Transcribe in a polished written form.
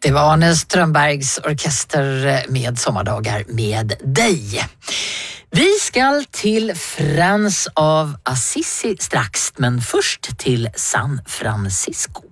Det var Arne Strömbergs orkester med Sommardagar med dig. Vi ska till Frans av Assisi strax, men först till San Francisco.